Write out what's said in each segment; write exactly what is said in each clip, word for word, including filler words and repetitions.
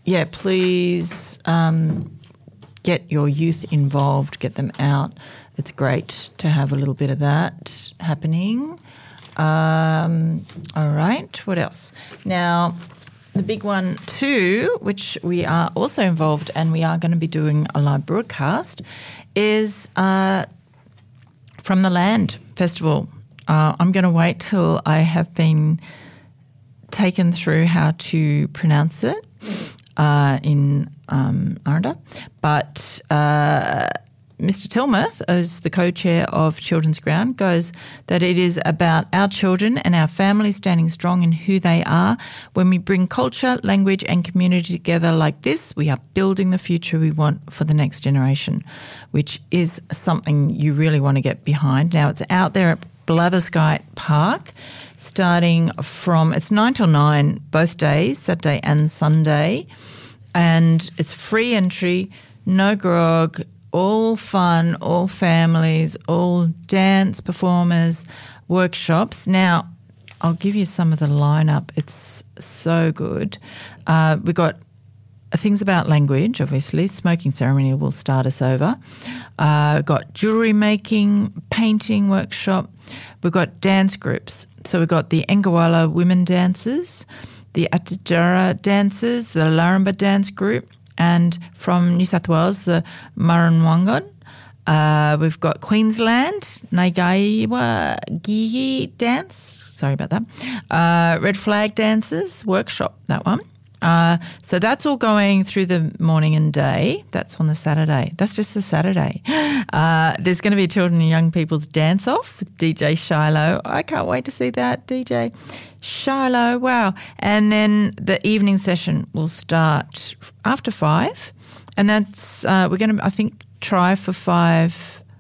yeah, please um, get your youth involved, get them out. It's great to have a little bit of that happening. Um, all right, what else? Now, the big one too, which we are also involved and we are going to be doing a live broadcast, is uh, From the Land Festival. Uh, I'm going to wait till I have been taken through how to pronounce it uh, in um, Aranda. But uh, Mister Tilmuth, as the co-chair of Children's Ground, goes that it is about our children and our families standing strong in who they are. When we bring culture, language and community together like this, we are building the future we want for the next generation, which is something you really want to get behind. Now, it's out there at Blatherskite Park, starting from, it's nine till nine both days, Saturday and Sunday, and it's free entry, no grog, all fun, all families, all dance performers, workshops. Now, I'll give you some of the lineup. It's so good. Uh, we've got things about language, obviously. Smoking ceremony will start us over. Uh, got jewellery making, painting workshop. We've got dance groups. So we've got the Engawala women dancers, the Atijara dancers, the Laramba dance group, and from New South Wales, the Murrunwangon. Uh, we've got Queensland, Nagaiwa Gigi dance. Sorry about that. Uh, Red Flag dancers, workshop, that one. Uh, so that's all going through the morning and day. That's on the Saturday. That's just the Saturday. Uh, there's going to be a children and young people's dance-off with D J Shiloh. I can't wait to see that, D J Shiloh. Wow. And then the evening session will start after five. And that's, uh, we're going to, I think, try for five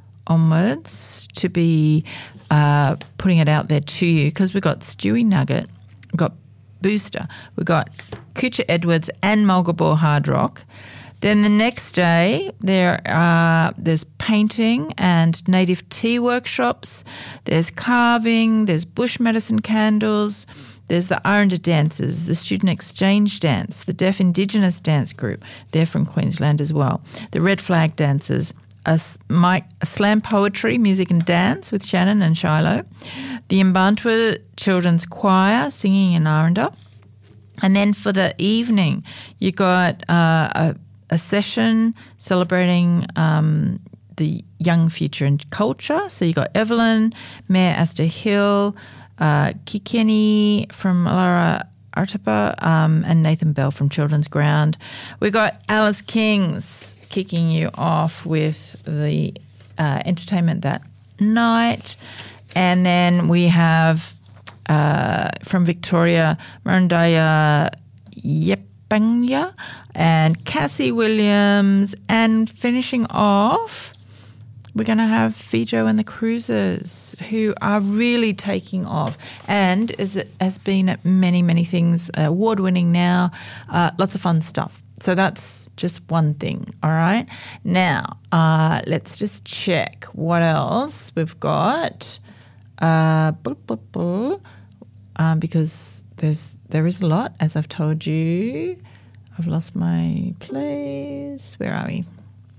onwards to be uh, putting it out there to you, because we've got Stewie Nugget, we've got Booster, we've got Kucha Edwards and Mulgabore Hard Rock. Then the next day there are there's painting and native tea workshops, there's carving, there's bush medicine candles, there's the Aranda dancers, the student exchange dance, the deaf Indigenous dance group, they're from Queensland as well, the Red Flag dancers, a, Mike, a slam poetry, music and dance with Shannon and Shiloh, the Mbantua Children's Choir singing in Aranda. And then for the evening, you got uh, a, a session celebrating um, the young future and culture. So you got Evelyn, Mayor Astor Hill, uh, Kikeni from Alara Artapa, um, and Nathan Bell from Children's Ground. We got Alice Kings kicking you off with the uh, entertainment that night. And then we have uh, from Victoria, Marandaya Yepanga and Cassie Williams. And finishing off, we're going to have Fijo and the Cruisers, who are really taking off. And as it has been at many, many things, award-winning now, uh, lots of fun stuff. So that's just one thing, all right? Now, uh, let's just check what else we've got. Uh, blah, blah, blah, um, because there's there is a lot, as I've told you. I've lost my place. Where are we?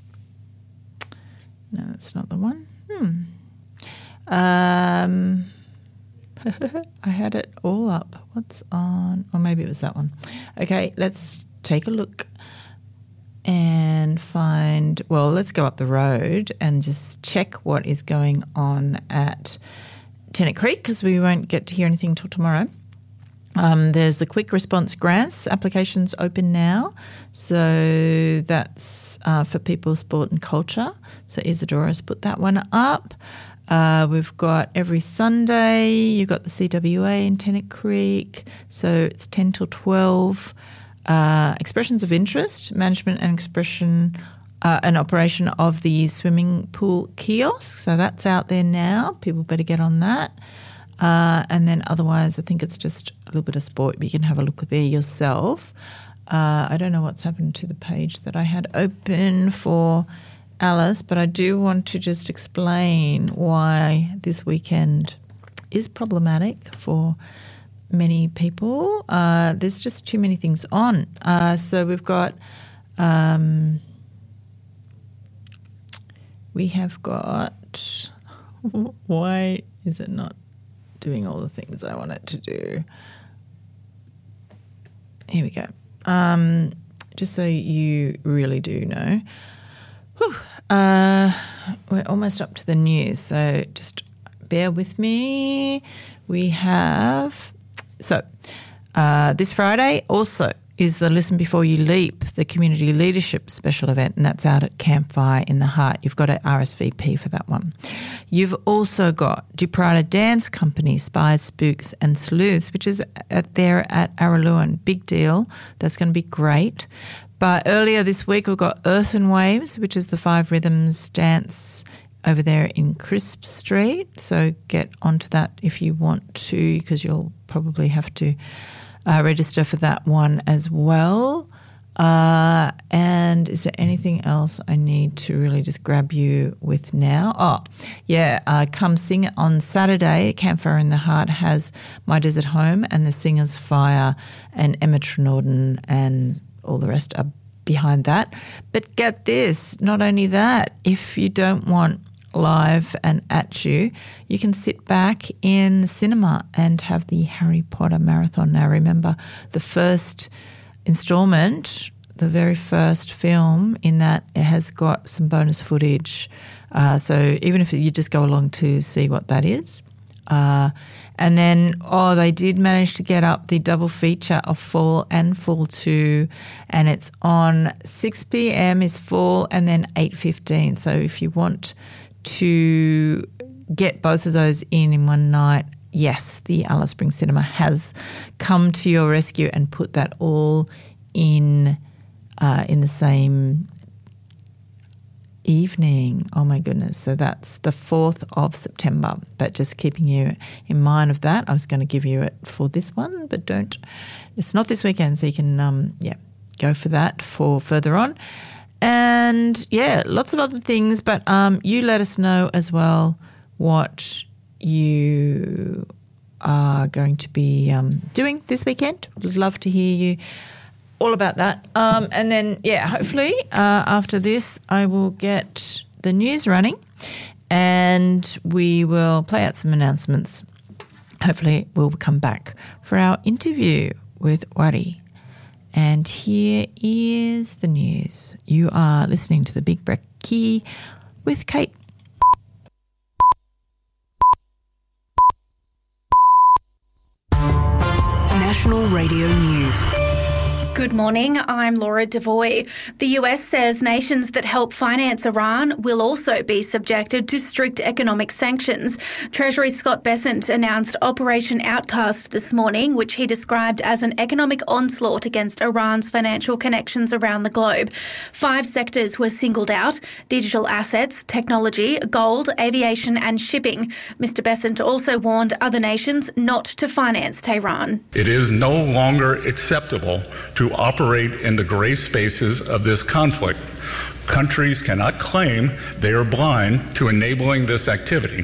No, it's not the one. Hmm. Um, I had it all up. What's on? Or maybe it was that one. Okay, let's take a look and find, well, let's go up the road and just check what is going on at Tennant Creek, because we won't get to hear anything till tomorrow. Um, there's the quick response grants applications open now, so that's uh, for people, sport and culture. So Isidora's put that one up. Uh, we've got every Sunday, you've got the C W A in Tennant Creek, so it's ten till twelve. Uh, expressions of interest, management and expression uh, and operation of the swimming pool kiosk. So that's out there now. People better get on that. Uh, and then otherwise, I think it's just a little bit of sport. You can have a look there yourself. Uh, I don't know what's happened to the page that I had open for Alice, but I do want to just explain why this weekend is problematic for many people. Uh, there's just too many things on. Uh, so we've got, um, we have got, why is it not doing all the things I want it to do? Here we go. Um, just so you really do know. Whew, uh, we're almost up to the news, so just bear with me. We have, so uh, this Friday also is the Listen Before You Leap, the community leadership special event, and that's out at Campfire in the Heart. You've got to R S V P for that one. You've also got Duprata Dance Company, Spies, Spooks and Sleuths, which is at there at Araluen. Big deal. That's going to be great. But earlier this week we've got Earth and Waves, which is the Five Rhythms dance over there in Crisp Street. So get onto that if you want to, because you'll probably have to uh, register for that one as well. Uh, and is there anything else I need to really just grab you with now? Oh, yeah, uh, come sing on Saturday. Campfire in the Heart has My Desert Home and the Singers Fire, and Emma Trenorden and all the rest are behind that. But get this, not only that, if you don't want live and at you, you can sit back in the cinema and have the Harry Potter marathon. Now remember, the first installment, the very first film in that, it has got some bonus footage. Uh, so even if you just go along to see what that is. Uh, and then, oh, they did manage to get up the double feature of Fall and Fall two, and it's on six p.m. is Fall and then eight fifteen. So if you want to get both of those in in one night, yes, the Alice Springs Cinema has come to your rescue and put that all in uh, in the same evening. Oh my goodness. So that's the fourth of September. But just keeping you in mind of that, I was going to give you it for this one, but don't. It's not this weekend, so you can, um, yeah, go for that for further on. And yeah, lots of other things, but um, you let us know as well what you are going to be um, doing this weekend. Would love to hear you all about that. Um, and then, yeah, hopefully uh, after this I will get the news running and we will play out some announcements. Hopefully we'll come back for our interview with Wari. And here is the news. You are listening to the Big Brekkie with Kate. National Radio News. Good morning, I'm Laura Devoy. The U S says nations that help finance Iran will also be subjected to strict economic sanctions. Treasury Scott Bessent announced Operation Outcast this morning, which he described as an economic onslaught against Iran's financial connections around the globe. Five sectors were singled out: digital assets, technology, gold, aviation and shipping. Mister Bessent also warned other nations not to finance Tehran. It is no longer acceptable to operate in the gray spaces of this conflict. Countries cannot claim they are blind to enabling this activity.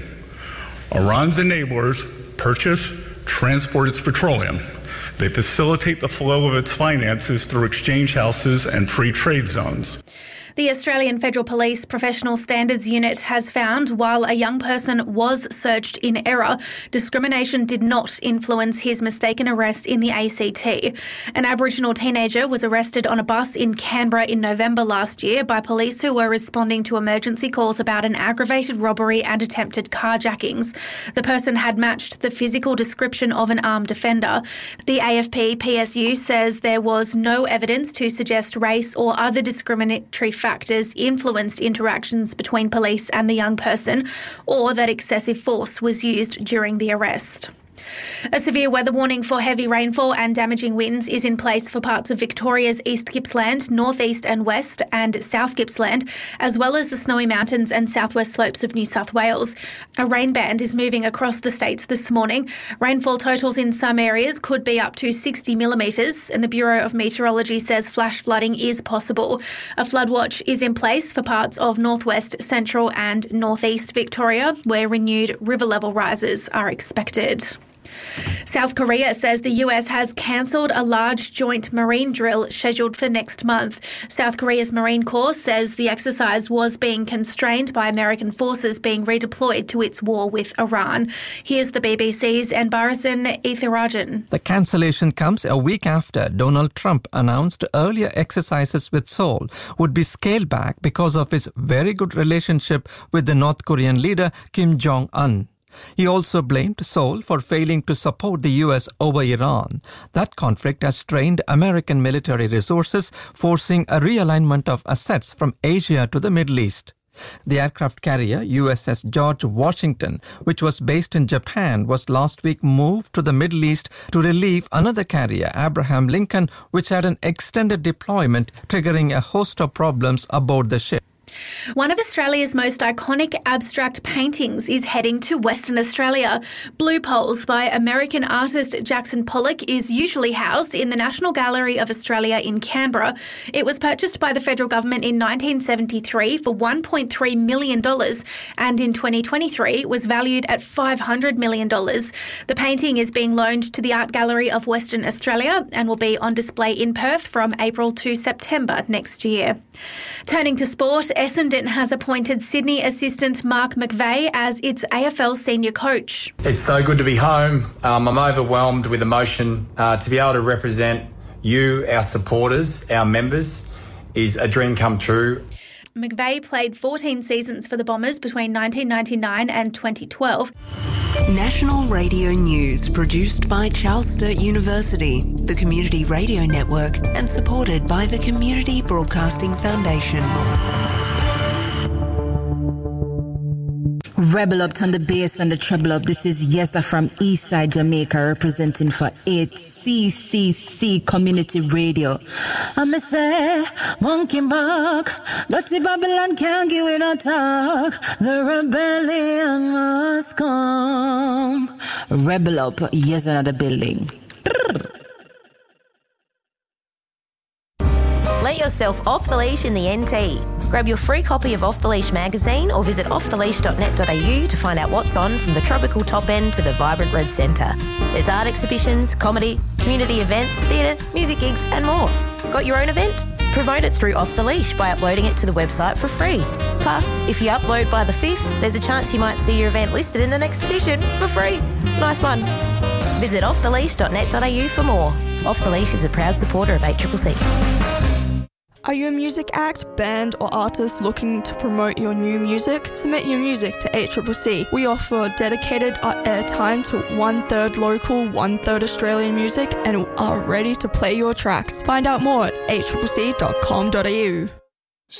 Iran's enablers purchase, transport its petroleum. They facilitate the flow of its finances through exchange houses and free trade zones. The Australian Federal Police Professional Standards Unit has found while a young person was searched in error, discrimination did not influence his mistaken arrest in the A C T. An Aboriginal teenager was arrested on a bus in Canberra in November last year by police who were responding to emergency calls about an aggravated robbery and attempted carjackings. The person had matched the physical description of an armed offender. The A F P P S U says there was no evidence to suggest race or other discriminatory factors factors influenced interactions between police and the young person, or that excessive force was used during the arrest. A severe weather warning for heavy rainfall and damaging winds is in place for parts of Victoria's East Gippsland, North East and West and South Gippsland, as well as the Snowy Mountains and southwest slopes of New South Wales. A rain band is moving across the states this morning. Rainfall totals in some areas could be up to sixty millimetres, and the Bureau of Meteorology says flash flooding is possible. A flood watch is in place for parts of northwest, central and northeast Victoria, where renewed river level rises are expected. South Korea says the U S has cancelled a large joint marine drill scheduled for next month. South Korea's Marine Corps says the exercise was being constrained by American forces being redeployed to its war with Iran. Here's the B B C's Anbarasan Ethirajan. The cancellation comes a week after Donald Trump announced earlier exercises with Seoul would be scaled back because of his very good relationship with the North Korean leader Kim Jong-un. He also blamed Seoul for failing to support the U S over Iran. That conflict has strained American military resources, forcing a realignment of assets from Asia to the Middle East. The aircraft carrier U S S George Washington, which was based in Japan, was last week moved to the Middle East to relieve another carrier, Abraham Lincoln, which had an extended deployment, triggering a host of problems aboard the ship. One of Australia's most iconic abstract paintings is heading to Western Australia. Blue Poles by American artist Jackson Pollock is usually housed in the National Gallery of Australia in Canberra. It was purchased by the federal government in nineteen seventy-three for one point three million dollars and in twenty twenty-three was valued at five hundred million dollars. The painting is being loaned to the Art Gallery of Western Australia and will be on display in Perth from April to September next year. Turning to sport, Essendon has appointed Sydney assistant Mark McVeigh as its A F L senior coach. It's so good to be home. Um, I'm overwhelmed with emotion. Uh, to be able to represent you, our supporters, our members, is a dream come true. McVeigh played fourteen seasons for the Bombers between nineteen ninety-nine and twenty twelve. National Radio News, produced by Charles Sturt University, the Community Radio Network, and supported by the Community Broadcasting Foundation. Rebel up on the bass and the treble up. This is Yesa from Eastside Jamaica, representing for eight C C C Community Radio. I'ma say, monkey buck, dirty Babylon can't give it a talk. The rebellion must come. Rebel up, yes, another building. Let yourself off the leash in the N T. Grab your free copy of Off the Leash magazine or visit off the leash dot net dot a u to find out what's on from the tropical top end to the vibrant red centre. There's art exhibitions, comedy, community events, theatre, music gigs and more. Got your own event? Promote it through Off the Leash by uploading it to the website for free. Plus, if you upload by the fifth, there's a chance you might see your event listed in the next edition for free. Nice one. Visit off the leash dot net dot a u for more. Off the Leash is a proud supporter of eight C C C. Are you a music act, band or artist looking to promote your new music? Submit your music to eight C C C. We offer dedicated airtime to one-third local, one-third Australian music and are ready to play your tracks. Find out more at eight c c c dot com dot a u.